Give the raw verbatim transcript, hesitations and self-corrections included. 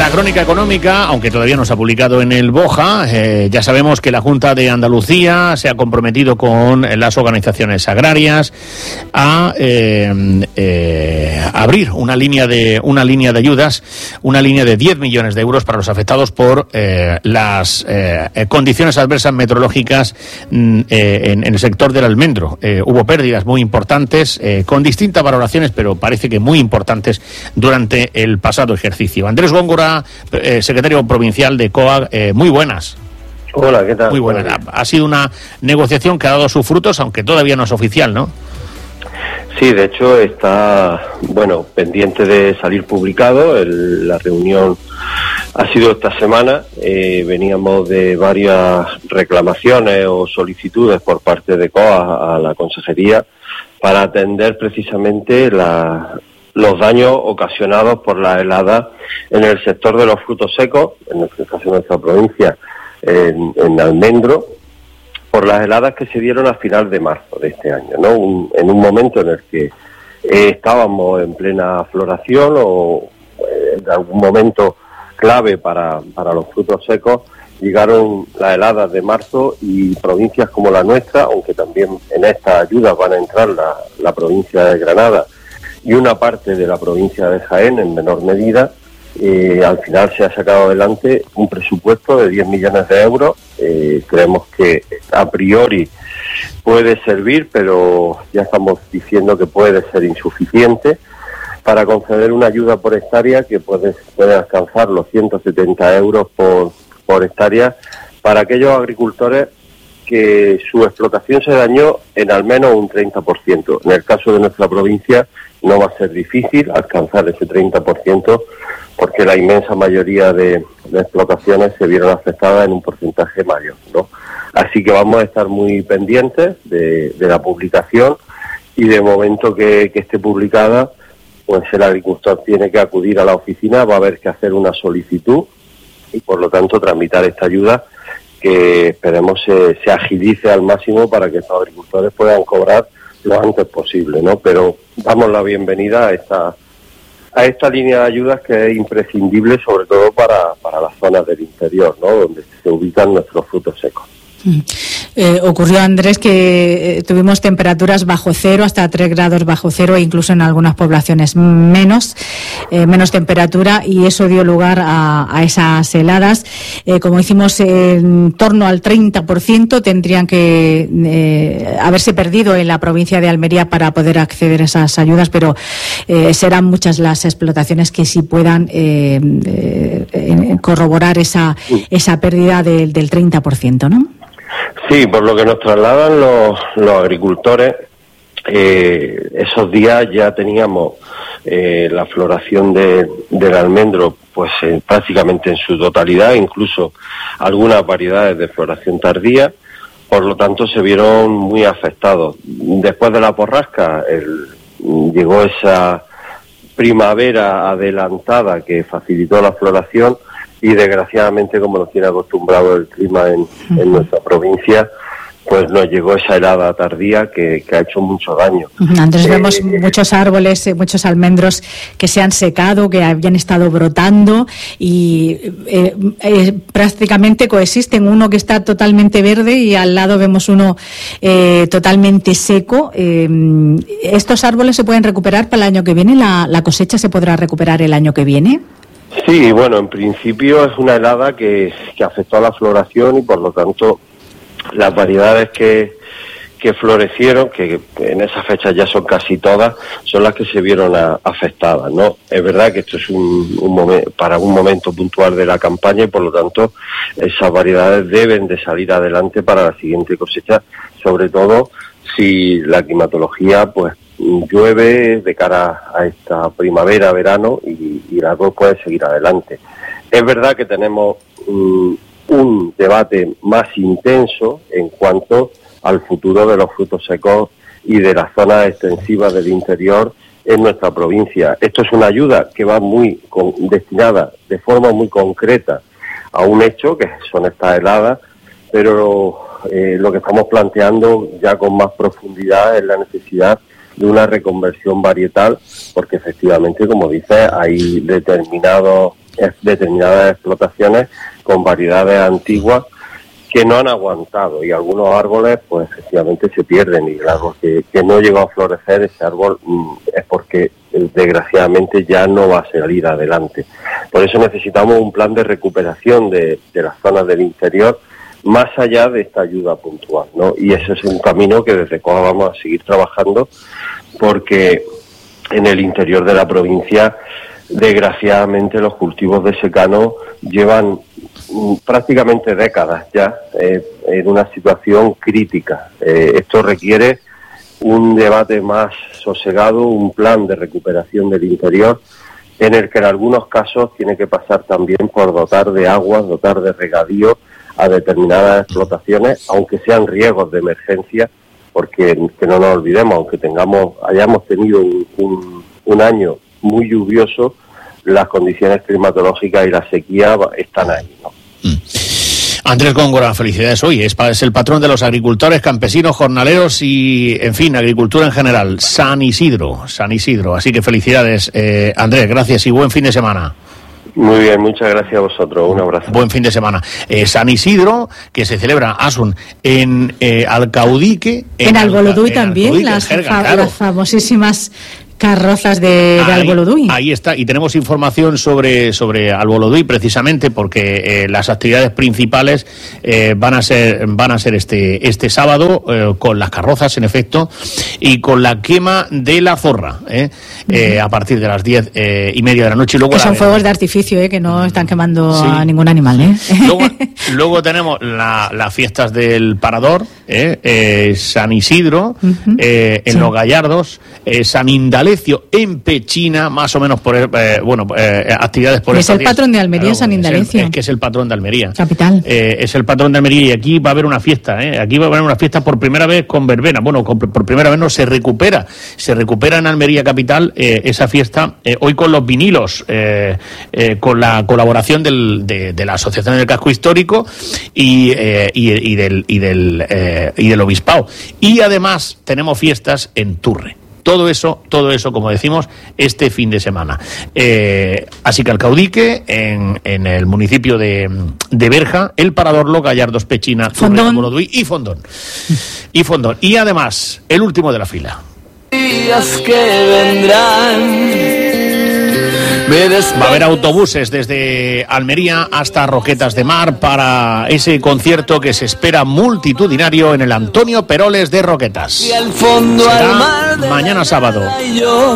la crónica económica, aunque todavía no se ha publicado en el BOJA, eh, ya sabemos que la Junta de Andalucía se ha comprometido con las organizaciones agrarias a eh, eh, abrir una línea de una línea de ayudas, una línea de diez millones de euros para los afectados por eh, las eh, condiciones adversas meteorológicas mm, eh, en, en el sector del almendro. Eh, hubo pérdidas muy importantes, eh, con distintas valoraciones, pero parece que muy importantes durante el pasado ejercicio. Andrés Góngora, eh, secretario provincial de C O A G, eh, muy buenas. Hola, ¿qué tal? Muy buenas. Ha, ha sido una negociación que ha dado sus frutos, aunque todavía no es oficial, ¿no? Sí, de hecho está, bueno, pendiente de salir publicado. El, la reunión ha sido esta semana. Eh, veníamos de varias reclamaciones o solicitudes por parte de C O A G a la consejería para atender precisamente la los daños ocasionados por las heladas en el sector de los frutos secos, en este caso en nuestra provincia, en, en almendro, por las heladas que se dieron a final de marzo de este año, ¿no? Un, en un momento en el que eh, estábamos en plena floración o eh, en algún momento clave para, para los frutos secos, llegaron las heladas de marzo y provincias como la nuestra, aunque también en esta ayuda van a entrar la, la provincia de Granada y una parte de la provincia de Jaén en menor medida, eh, al final se ha sacado adelante un presupuesto de diez millones de euros. Eh, creemos que a priori puede servir, pero ya estamos diciendo que puede ser insuficiente para conceder una ayuda por hectárea que puede, puede alcanzar los ciento setenta euros por, por hectárea para aquellos agricultores que su explotación se dañó en al menos un treinta por ciento. En el caso de nuestra provincia no va a ser difícil alcanzar ese treinta por ciento porque la inmensa mayoría de, de explotaciones se vieron afectadas en un porcentaje mayor, ¿no? Así que vamos a estar muy pendientes de, de la publicación y de momento que, que esté publicada, pues el agricultor tiene que acudir a la oficina, va a haber que hacer una solicitud y por lo tanto tramitar esta ayuda que esperemos se, se agilice al máximo para que estos agricultores puedan cobrar lo antes posible, ¿no? Pero damos la bienvenida a esta a esta línea de ayudas que es imprescindible, sobre todo para, para las zonas del interior, ¿no? Donde se ubican nuestros frutos secos. Eh, ocurrió, Andrés, que eh, tuvimos temperaturas bajo cero, hasta tres grados bajo cero, e incluso en algunas poblaciones menos, eh, menos temperatura, y eso dio lugar a, a esas heladas. Eh, como hicimos, en torno al treinta por ciento tendrían que eh, haberse perdido en la provincia de Almería para poder acceder a esas ayudas, pero eh, serán muchas las explotaciones que sí puedan eh, eh, corroborar esa, esa pérdida de, del treinta por ciento, ¿no? Sí, por lo que nos trasladan los, los agricultores, eh, esos días ya teníamos eh, la floración de, del almendro pues eh, prácticamente en su totalidad, incluso algunas variedades de floración tardía, por lo tanto se vieron muy afectados. Después de la borrasca el, llegó esa primavera adelantada que facilitó la floración, y desgraciadamente, como nos tiene acostumbrado el clima en, uh-huh. en nuestra provincia, pues nos llegó esa helada tardía que, que ha hecho mucho daño. Uh-huh. Andrés, eh, vemos eh, muchos árboles, eh, muchos almendros que se han secado, que habían estado brotando y eh, eh, prácticamente coexisten. Uno que está totalmente verde y al lado vemos uno eh, totalmente seco. Eh, ¿Estos árboles se pueden recuperar para el año que viene? ¿La, la cosecha se podrá recuperar el año que viene? Sí, bueno, en principio es una helada que, que afectó a la floración y por lo tanto las variedades que, que florecieron, que en esa fecha ya son casi todas, son las que se vieron a, afectadas, ¿no? Es verdad que esto es un, un momento, para un momento puntual de la campaña y por lo tanto esas variedades deben de salir adelante para la siguiente cosecha, sobre todo si la climatología pues llueve de cara a esta primavera, verano y, y el árbol puede seguir adelante. Es verdad que tenemos um, un debate más intenso en cuanto al futuro de los frutos secos y de las zonas extensivas del interior en nuestra provincia. Esto es una ayuda que va muy con, destinada de forma muy concreta a un hecho, que son estas heladas, pero eh, lo que estamos planteando ya con más profundidad es la necesidad de una reconversión varietal, porque efectivamente, como dices, hay determinados determinadas explotaciones con variedades antiguas que no han aguantado, y algunos árboles pues efectivamente se pierden, y el árbol que, que no llegó a florecer, ese árbol mm, es porque desgraciadamente ya no va a salir adelante. Por eso necesitamos un plan de recuperación de, de las zonas del interior, más allá de esta ayuda puntual, ¿no? Y ese es un camino que desde COA vamos a seguir trabajando, porque en el interior de la provincia, desgraciadamente, los cultivos de secano llevan mm, prácticamente décadas ya eh, en una situación crítica. Eh, esto requiere un debate más sosegado, un plan de recuperación del interior, en el que en algunos casos tiene que pasar también por dotar de agua, dotar de regadío a determinadas explotaciones, aunque sean riegos de emergencia, porque que no nos olvidemos, aunque tengamos hayamos tenido un, un, un año muy lluvioso, las condiciones climatológicas y la sequía están ahí, ¿no? Mm. Andrés Góngora, felicidades hoy. Es, es el patrón de los agricultores, campesinos, jornaleros y, en fin, agricultura en general. San Isidro, San Isidro. Así que felicidades, eh, Andrés, gracias y buen fin de semana. Muy bien, muchas gracias a vosotros. Un abrazo. Buen fin de semana. Eh, San Isidro, que se celebra, Asun, en eh, Alcaudique. En, en Albolodui también, Alcaudique, las, Jerga, fa claro. las famosísimas carrozas de, de Albolodui. Ahí está, y tenemos información sobre, sobre Albolodui precisamente porque eh, las actividades principales eh, van a ser van a ser este este sábado eh, con las carrozas, en efecto, y con la quema de la zorra eh, uh-huh. eh, a partir de las diez eh, y media de la noche. Y luego que son la, fuegos de artificio, eh, que no están quemando sí. a ningún animal. Eh. Luego, luego tenemos la, las fiestas del Parador, eh, eh, San Isidro, uh-huh. eh, en sí. Los Gallardos, eh, San Indalecio en Pechina, más o menos por eh, bueno eh, actividades por es el días. Patrón de Almería, claro, San Indalecio. Es, es que es el patrón de Almería. Capital. Eh, es el patrón de Almería y aquí va a haber una fiesta, ¿eh? Aquí va a haber una fiesta por primera vez con verbena. Bueno, con, por primera vez no, se recupera. Se recupera en Almería Capital eh, esa fiesta, eh, hoy con los vinilos, eh, eh, con la colaboración del, de, de la Asociación del Casco Histórico y, eh, y, y, del, y, del, eh, y del Obispado. Y además tenemos fiestas en Turre. Todo eso, todo eso, como decimos, este fin de semana. Eh, así que Alcaudique, en, en el municipio de, de Berja, El Parador, Los Gallardos, Pechina, Fondón y Fondón. Y Fondón. Y además, el último de la fila. Días que vendrán. Va a haber autobuses desde Almería hasta Roquetas de Mar para ese concierto que se espera multitudinario en el Antonio Peroles de Roquetas. Será mañana sábado.